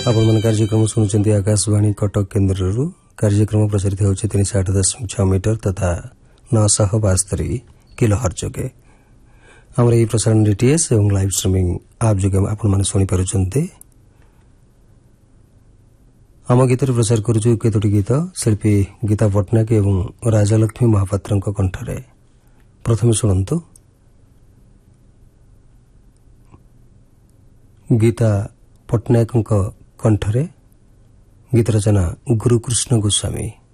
आपण कार्यक्रम शुणुंट आकाशवाणी कटक केन्द्र कार्यक्रम प्रसारित होउछि 308.6 मीटर तथा 972 किलोहर्ट्ज जोगे आमर यह प्रसारण डीटीएस एवं लाइव स्ट्रीमिंग आप जोगे आपण माने सुनि पारुछन्ते। आम गीत प्रसार करुछु केतोटी गीत शिल्पी गीता पट्टनायक एवं राजलक्ष्मी महापात्रଙ୍କ कंठरे। प्रथमे शुणन्तु गीता पट्टनायकଙ୍କ कंठरे गीत रचना गुरुकृष्ण गोस्वामी।